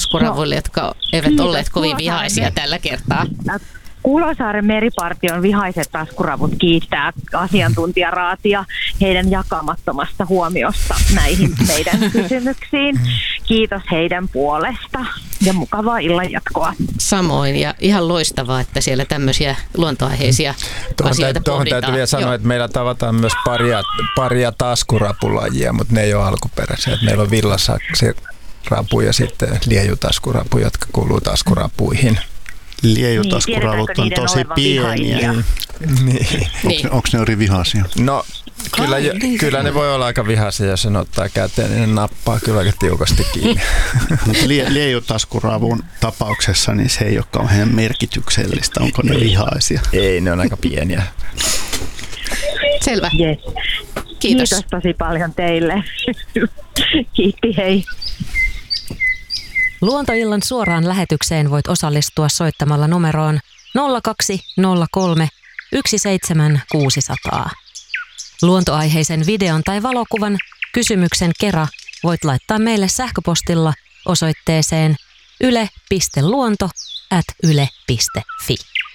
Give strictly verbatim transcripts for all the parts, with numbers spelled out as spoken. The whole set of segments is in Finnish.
taskuravuille, no, jotka eivät kiitos, olleet kovin vihaisia me... tällä kertaa. Kulosaaren meripartion vihaiset taskuravut kiittää asiantuntijaraatia heidän jakamattomasta huomiosta näihin meidän kysymyksiin. Kiitos heidän puolesta ja mukavaa illanjatkoa. Samoin ja ihan loistavaa, että siellä tämmöisiä luontoaiheisia tuohon asioita tuohon pohditaan. Täytyy vielä sanoa, Joo. että meillä tavataan myös paria, paria taskurapulajia, mutta ne ei ole alkuperäisiä. Meillä on villasaksirapu ja sitten liejutaskurappu, jotka kuuluu taskurapuihin. Liejutaskuravut niin, on tosi pieniä. Niin. Onko, onko ne eri vihaisia? No kyllä, Ai, niin kyllä ne voi olla aika vihaisia, jos sen ottaa käteen, niin ne nappaa kyllä aika tiukasti kiinni. Lie, liejutaskuravun tapauksessa niin se ei ole kauhean merkityksellistä. Onko ne vihaisia? Ei, ne on aika pieniä. Selvä. Yes. Kiitos. Kiitos tosi paljon teille. Kiitti, hei. Luontoillan suoraan lähetykseen voit osallistua soittamalla numeroon nolla kaksi nolla kolme yksi seitsemän kuusi nolla nolla. Luontoaiheisen videon tai valokuvan kysymyksen kera voit laittaa meille sähköpostilla osoitteeseen yle piste luonto ät yle piste fi.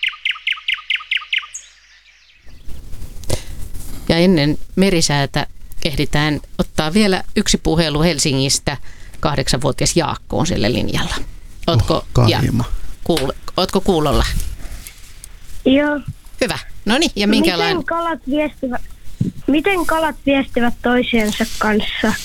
Ja ennen merisäätä ehditään ottaa vielä yksi puhelu Helsingistä. Kahdeksanvuotias Jaakko on sillä linjalla. Ootko, oh, ja, kuul, ootko kuulolla? Joo. Hyvä. No niin, ja minkälainen? Miten kalat viestivät, miten kalat viestivät toisiensa kanssa?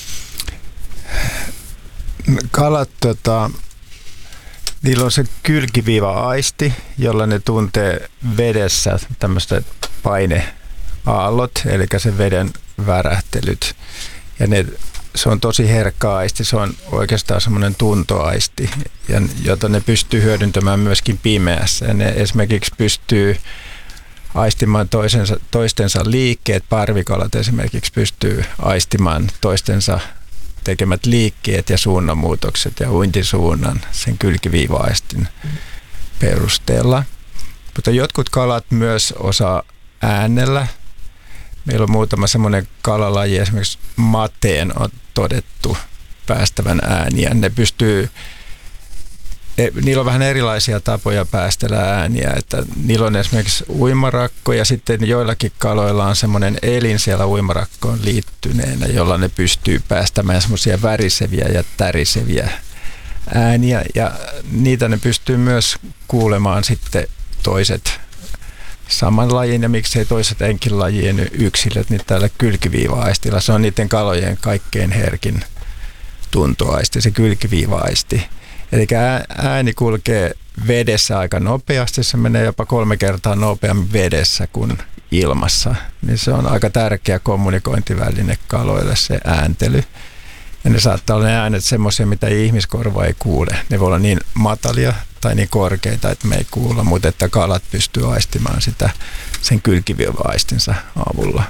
Kalat, tota, niillä on se kylkiviiva-aisti, jolla ne tuntee vedessä tämmöistä paineaallot, eli se veden värähtelyt. Ja ne se on tosi herkkä aisti, se on oikeastaan semmoinen tuntoaisti, jota ne pystyy hyödyntämään myöskin pimeässä. Ja ne esimerkiksi pystyy aistimaan toisensa, toistensa liikkeet, parvikalat esimerkiksi pystyy aistimaan toistensa tekemät liikkeet ja suunnanmuutokset ja uintisuunnan sen kylkiviiva-aistin perusteella. Mutta jotkut kalat myös osaa äänellä. Meillä on muutama semmoinen kalalaji, esimerkiksi mateen on todettu päästävän ääniä. Ne pystyy, niillä on vähän erilaisia tapoja päästellä ääniä. Että niillä on esimerkiksi uimarakko ja sitten joillakin kaloilla on semmoinen elin siellä uimarakkoon liittyneenä, jolla ne pystyy päästämään semmoisia väriseviä ja täriseviä ääniä. Ja niitä ne pystyy myös kuulemaan sitten toiset saman lajin ja miksei toiset enkin lajien yksilöt, niin täällä kylkiviiva-aistilla se on niiden kalojen kaikkein herkin tuntoaisti, se kylkiviiva-aisti. Eli ääni kulkee vedessä aika nopeasti, se menee jopa kolme kertaa nopeammin vedessä kuin ilmassa. Niin se on aika tärkeä kommunikointiväline kaloille se ääntely. Ja ne saattaa olla ne äänet semmoisia, mitä ihmiskorva ei kuule. Ne voi olla niin matalia tai niin korkeita, että me ei kuulla, mutta että kalat pystyy aistimaan sitä sen kylkiviiva-aistinsa avulla.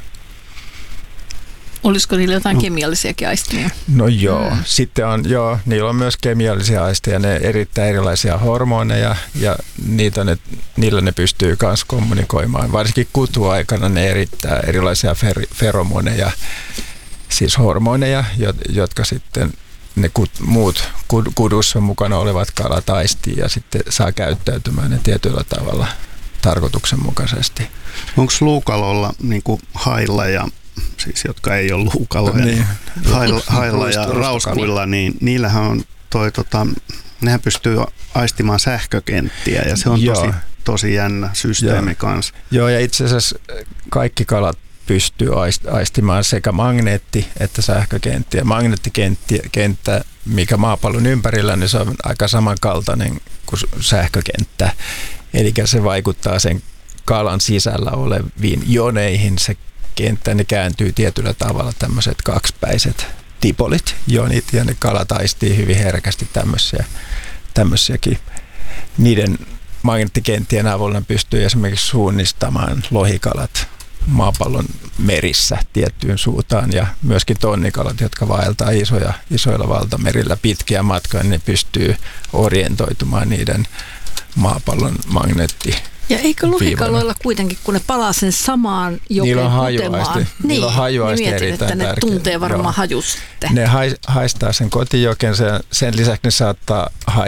Olisiko niillä jotain no. kemiallisiakin aistimia? No joo, mm. sitten on, joo, niillä on myös kemiallisia aisteja, ne erittää erilaisia hormoneja ja niitä ne, niillä ne pystyy myös kommunikoimaan. Varsinkin kutuaikana ne erittää erilaisia fer- feromoneja, siis hormoneja, jotka sitten ne muut kudussa mukana olevat kalat aistii ja sitten saa käyttäytymään ne tietyllä tavalla tarkoituksenmukaisesti. Onko luukalolla niin kuin hailla ja siis jotka ei ole luukaloja, niin. hailla, hailla ja rauskuilla, niin niillähän on toi, tota, nehän pystyy aistimaan sähkökenttiä ja se on tosi, tosi jännä systeemi kanssa. Joo, ja itse asiassa kaikki kalat pystyy aistimaan sekä magneetti- että sähkökenttiä. Magneettikenttä, mikä maapallon ympärillä, niin se on aika samankaltainen kuin sähkökenttä. Eli se vaikuttaa sen kalan sisällä oleviin joneihin. Se kenttä, ne kääntyy tietyllä tavalla tämmöiset kaksipäiset tipolit, jonit, ja ne kalat aistii hyvin herkästi tämmöisiä, tämmöisiäkin. Niiden magneettikenttien avulla pystyy esimerkiksi suunnistamaan lohikalat maapallon merissä tiettyyn suuntaan ja myöskin tonnikalat, jotka vaeltaa isoja, isoilla valtamerillä pitkiä matkoja, niin ne pystyy orientoitumaan niiden maapallon magneetti. Ja eikö lohikaloilla kuitenkin, kun ne palaa sen samaan jokeen kutemaan, niin, niillä on hajuaisti niin mietin, erittäin että ne tärkeä. tuntee varmaan Joo. haju sitten. Ne haistaa sen kotijoken, sen, sen lisäksi ne saattaa